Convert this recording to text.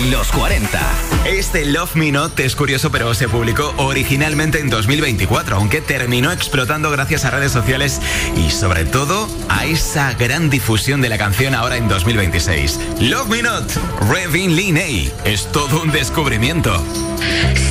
Los 40. Este Love Me Not es curioso, pero se publicó originalmente en 2024, aunque terminó explotando gracias a redes sociales y sobre todo a esa gran difusión de la canción ahora en 2026. Love Me Not, Revin Lee Ney, es todo un descubrimiento.